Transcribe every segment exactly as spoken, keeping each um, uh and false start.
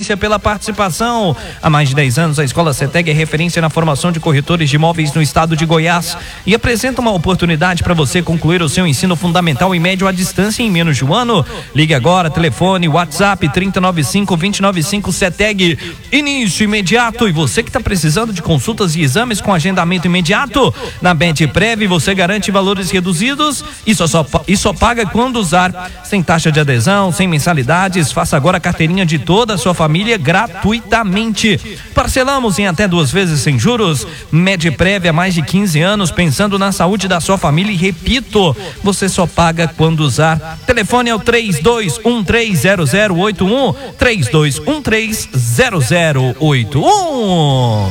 audiência, pela participação. Há mais de dez anos, a Escola CETEG é referência na formação de corretores de imóveis no estado de Goiás e apresenta uma oportunidade para você concluir o seu ensino fundamental e médio à distância em menos de um ano. Ligue agora, telefone, WhatsApp trinta e nove cinco, vinte e nove cinco CETEG. Início imediato. E você que está precisando de consultas e exames com agendamento imediato, na Medprev você garante valores reduzidos e só, só, e só paga quando usar, sem taxa de adesão, sem mensalidades. Faça agora a carteirinha de toda a sua família gratuitamente. Parcelamos em até duas vezes sem juros. Medprev há mais de quinze anos pensando na saúde da sua família e repito, você só paga quando usar. Telefone é o três dois um três zero zero oito um, três dois um três zero zero oito um.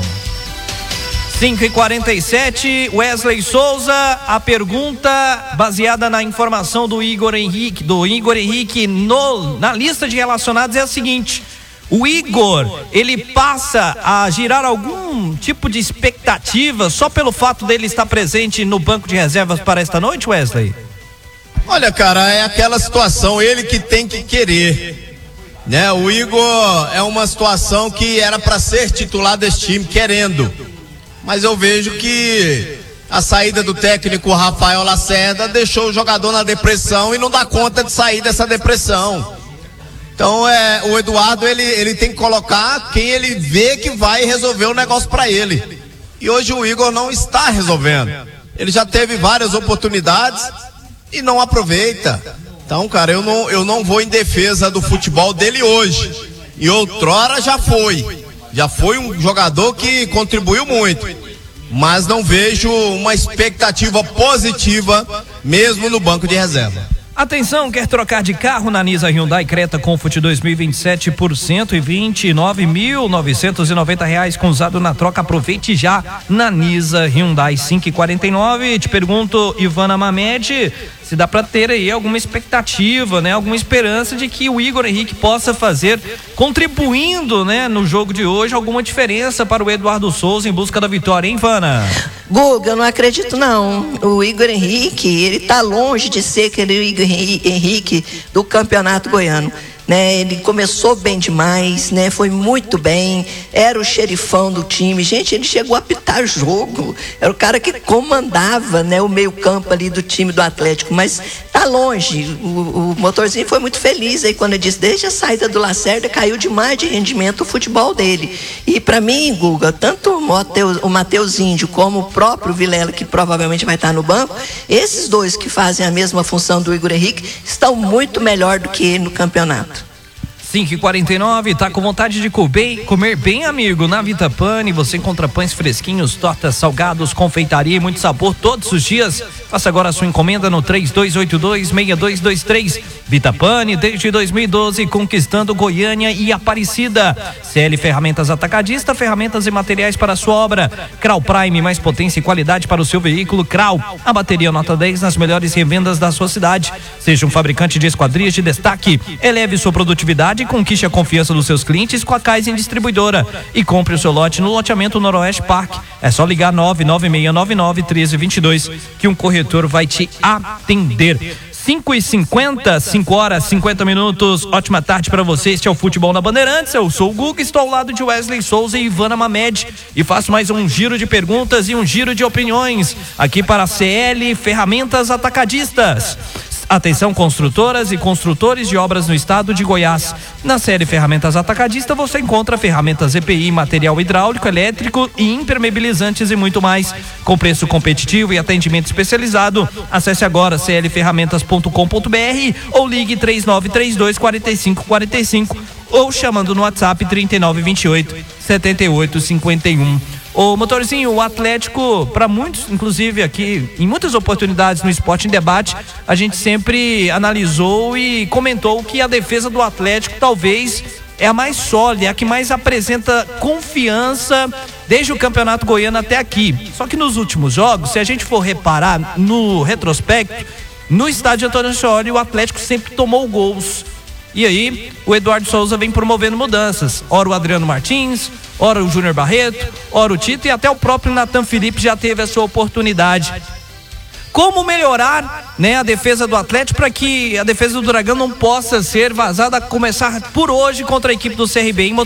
cinco e quarenta e sete, Wesley Souza, a pergunta baseada na informação do Igor Henrique, do Igor Henrique no, na lista de relacionados é a seguinte: o Igor, ele passa a girar algum tipo de expectativa só pelo fato dele estar presente no banco de reservas para esta noite, Wesley? Olha, cara, é aquela situação, ele que tem que querer, né? O Igor é uma situação que era para ser titular desse time, querendo. Mas eu vejo que a saída do técnico Rafael Lacerda deixou o jogador na depressão e não dá conta de sair dessa depressão. Então é, o Eduardo ele, ele tem que colocar quem ele vê que vai resolver o negócio para ele. E hoje o Igor não está resolvendo. Ele já teve várias oportunidades e não aproveita. Então, cara, eu não, eu não vou em defesa do futebol dele hoje. E outrora já foi. Já foi um jogador que contribuiu muito, mas não vejo uma expectativa positiva mesmo no banco de reserva. Atenção, quer trocar de carro na Nisa Hyundai Creta Comfort dois mil e vinte e sete por cento e vinte e nove mil novecentos e noventa reais com usado na troca? Aproveite já na Nisa Hyundai. Cinco e quarenta e nove. Te pergunto, Ivana Mamed, se dá para ter aí alguma expectativa, né? Alguma esperança de que o Igor Henrique possa fazer, contribuindo, né, no jogo de hoje, alguma diferença para o Eduardo Souza em busca da vitória, hein, Ivana? Guga, eu não acredito não. O Igor Henrique, ele tá longe de ser aquele Igor Henrique do Campeonato Goiano, né? Ele começou bem demais, né? Foi muito bem, era o xerifão do time, gente, ele chegou a apitar jogo, era o cara que comandava, né, o meio campo ali do time do Atlético, mas tá longe. O, o motorzinho foi muito feliz aí quando ele disse, desde a saída do Lacerda caiu demais de rendimento o futebol dele. E para mim, Guga, tanto o Mateus, o Mateus Índio como o próprio Vilela, que provavelmente vai estar no banco, esses dois que fazem a mesma função do Igor Henrique estão muito melhor do que ele no campeonato. cinco e quarenta e nove, tá com vontade de comer, comer bem, amigo? Na Vita Pane você encontra pães fresquinhos, tortas, salgados, confeitaria e muito sabor todos os dias. Faça agora a sua encomenda no três dois oito dois, seis dois dois três. Vita Pane, desde dois mil e doze, conquistando Goiânia e Aparecida. C L Ferramentas Atacadista, ferramentas e materiais para a sua obra. Crau Prime, mais potência e qualidade para o seu veículo. Crau, a bateria nota dez nas melhores revendas da sua cidade. Seja um fabricante de esquadrias de destaque. Eleve sua produtividade e conquiste a confiança dos seus clientes com a Kaizen Distribuidora. E compre o seu lote no loteamento Noroeste Park. É só ligar nove nove seis nove nove um três dois dois que um corretor vai te atender. cinco e cinquenta, cinco horas e cinquenta minutos. Ótima tarde para você. Este é o Futebol na Bandeirantes. Eu sou o Guga, estou ao lado de Wesley Souza e Ivana Mamed e faço mais um giro de perguntas e um giro de opiniões aqui para a C L Ferramentas Atacadistas. Atenção, construtoras e construtores de obras no estado de Goiás. Na série Ferramentas Atacadista você encontra ferramentas E P I, material hidráulico, elétrico e impermeabilizantes e muito mais. Com preço competitivo e atendimento especializado. Acesse agora c l ferramentas ponto com ponto b r ou ligue três nove três dois, quatro cinco quatro cinco ou chamando no WhatsApp trinta e nove vinte e oito, setenta e oito cinquenta e um. Ô motorzinho, o Atlético, para muitos, inclusive aqui, em muitas oportunidades no Esporte em Debate, a gente sempre analisou e comentou que a defesa do Atlético talvez é a mais sólida, é a que mais apresenta confiança desde o Campeonato Goiano até aqui. Só que nos últimos jogos, se a gente for reparar no retrospecto, no estádio Antônio Ascioli, o Atlético sempre tomou gols. E aí, o Eduardo Souza vem promovendo mudanças. Ora o Adriano Martins, ora o Júnior Barreto, ora o Tito e até o próprio Nathan Felipe já teve a sua oportunidade. Como melhorar, né, a defesa do Atlético para que a defesa do Dragão não possa ser vazada, a começar por hoje contra a equipe do C R B, hein?